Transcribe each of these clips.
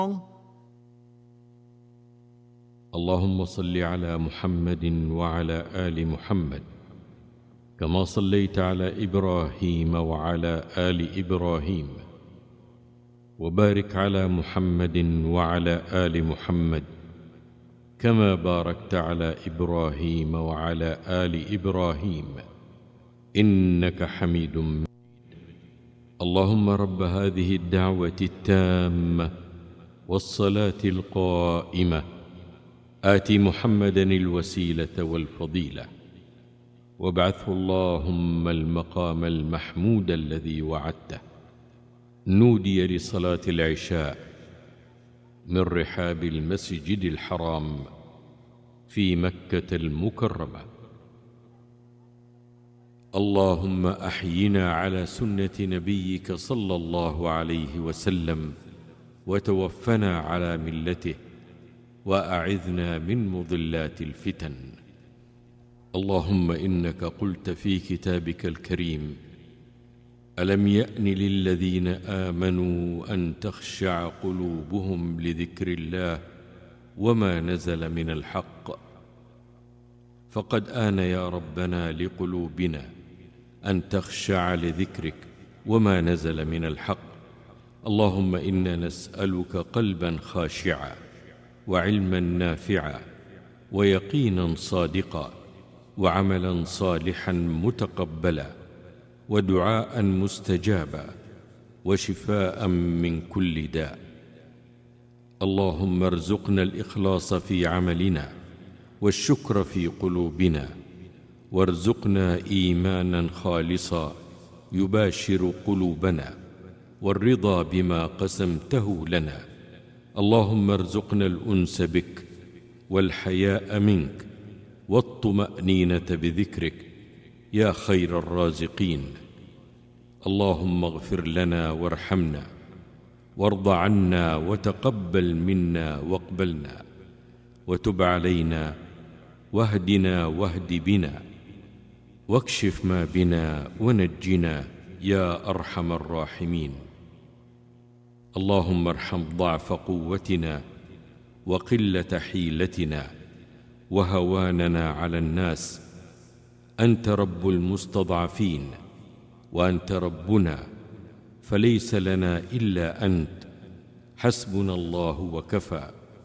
اللهم صل على محمد وعلى آل محمد كما صليت على إبراهيم وعلى آل إبراهيم، وبارك على محمد وعلى آل محمد كما باركت على إبراهيم وعلى آل إبراهيم إنك حميد مجيد. اللهم رب هذه الدعوة التامة والصلاة القائمة آت محمدا الوسيلة والفضيلة وابعثه اللهم المقام المحمود الذي وعدته. نودي لصلاة العشاء من رحاب المسجد الحرام في مكة المكرمة. اللهم أحينا على سنة نبيك صلى الله عليه وسلم وتوفنا على ملته، وأعذنا من مضلات الفتن. اللهم إنك قلت في كتابك الكريم: ألم يأن للذين آمنوا أن تخشع قلوبهم لذكر الله وما نزل من الحق. فقد آن يا ربنا لقلوبنا أن تخشع لذكرك وما نزل من الحق. اللهم إنا نسألك قلبا خاشعا وعلما نافعا ويقينا صادقا وعملا صالحا متقبلا ودعاء مستجابا وشفاء من كل داء. اللهم ارزقنا الإخلاص في عملنا والشكر في قلوبنا، وارزقنا إيمانا خالصا يباشر قلوبنا، والرضا بما قسمته لنا. اللهم ارزقنا الأنس بك والحياء منك والطمأنينة بذكرك يا خير الرازقين. اللهم اغفر لنا وارحمنا وارض عنا وتقبل منا واقبلنا، وتب علينا واهدنا واهد بنا، واكشف ما بنا ونجنا يا أرحم الراحمين. اللهم ارحم ضعف قوتنا وقلة حيلتنا وهواننا على الناس. أنت رب المستضعفين وأنت ربنا، فليس لنا إلا أنت، حسبنا الله وكفى.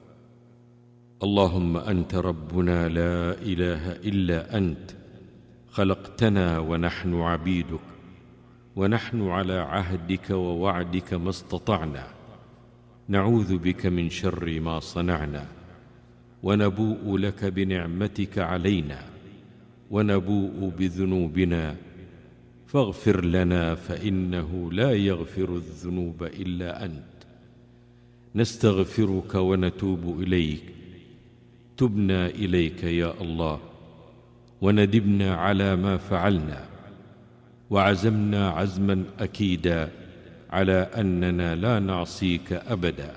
اللهم أنت ربنا لا إله إلا أنت، خلقتنا ونحن عبيدك، ونحن على عهدك ووعدك ما استطعنا. نعوذ بك من شر ما صنعنا، ونبوء لك بنعمتك علينا، ونبوء بذنوبنا، فاغفر لنا فإنه لا يغفر الذنوب إلا أنت. نستغفرك ونتوب إليك. تبنا إليك يا الله، وندبنا على ما فعلنا، وعزمنا عزما أكيدا على أننا لا نعصيك أبدا.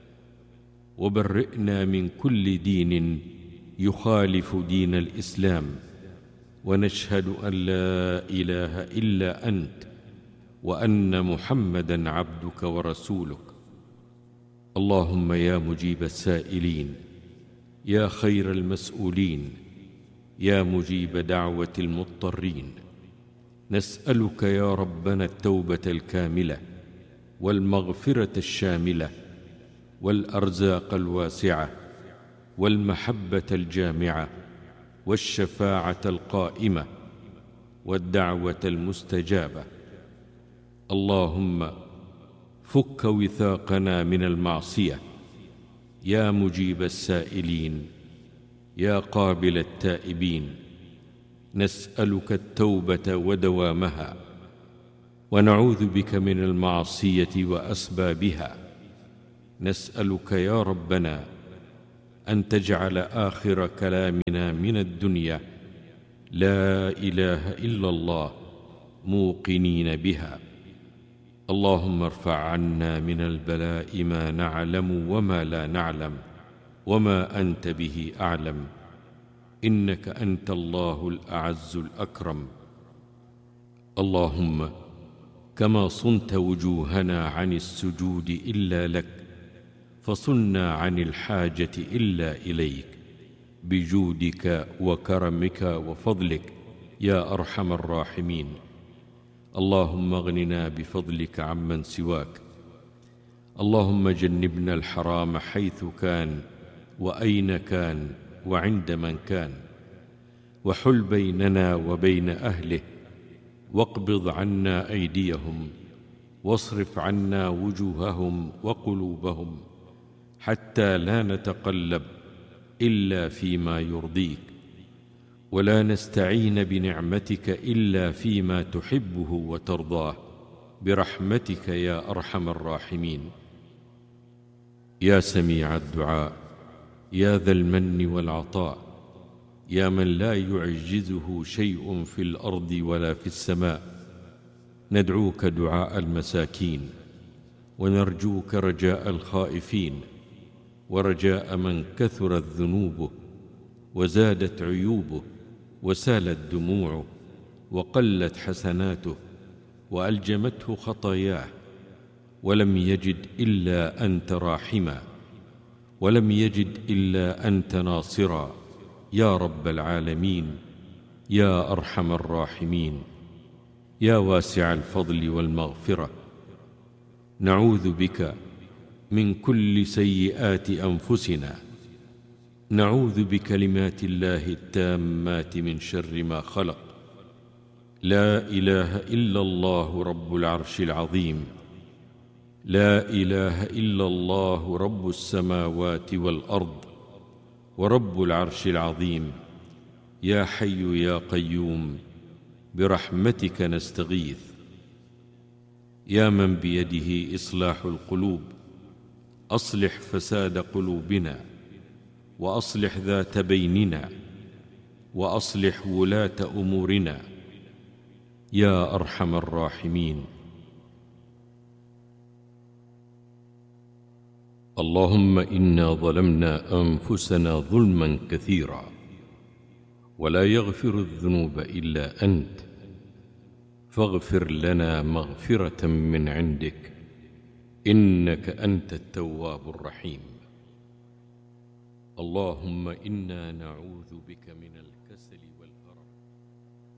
وبرئنا من كل دين يخالف دين الإسلام، ونشهد أن لا إله إلا أنت، وأن محمدا عبدك ورسولك. اللهم يا مجيب السائلين، يا خير المسؤولين، يا مجيب دعوة المضطرين، نسألك يا ربنا التوبة الكاملة والمغفرة الشاملة والأرزاق الواسعة والمحبة الجامعة والشفاعة القائمة والدعوة المستجابة. اللهم فك وثاقنا من المعصية يا مجيب السائلين، يا قابل التائبين. نسألك التوبة ودوامها، ونعوذ بك من المعصية وأسبابها. نسألك يا ربنا أن تجعل آخر كلامنا من الدنيا لا إله إلا الله، موقنين بها. اللهم ارفع عنا من البلاء ما نعلم وما لا نعلم، وما أنت به أعلم، إنك أنت الله الأعز الأكرم. اللهم كما صنت وجوهنا عن السجود إلا لك، فصلنا عن الحاجة إلا إليك بجودك وكرمك وفضلك يا أرحم الراحمين. اللهم اغننا بفضلك عمن سواك. اللهم جنبنا الحرام حيث كان وأين كان وعند من كان، وحل بيننا وبين أهله، واقبض عنا أيديهم، واصرف عنا وجوههم وقلوبهم، حتى لا نتقلب إلا فيما يرضيك، ولا نستعين بنعمتك إلا فيما تحبه وترضاه، برحمتك يا أرحم الراحمين. يا سميع الدعاء، يا ذا المن والعطاء، يا من لا يعجزه شيء في الأرض ولا في السماء، ندعوك دعاء المساكين، ونرجوك رجاء الخائفين، ورجاء من كثرت ذنوبه وزادت عيوبه وسالت دموعه وقلت حسناته وألجمته خطاياه، ولم يجد إلا أنت راحما، ولم يجد إلا أنت ناصرا، يا رب العالمين، يا أرحم الراحمين، يا واسع الفضل والمغفرة. نعوذ بك من كل سيئات أنفسنا، نعوذ بكلمات الله التامات من شر ما خلق. لا إله إلا الله رب العرش العظيم، لا إله إلا الله رب السماوات والأرض ورب العرش العظيم. يا حي يا قيوم، برحمتك نستغيث. يا من بيده إصلاح القلوب، أصلح فساد قلوبنا، وأصلح ذات بيننا، وأصلح ولاة أمورنا، يا أرحم الراحمين. اللهم إنا ظلمنا أنفسنا ظلما كثيرا، ولا يغفر الذنوب إلا أنت، فاغفر لنا مغفرة من عندك، إنك أنت التواب الرحيم. اللهم إنا نعوذ بك من الكسل والكسل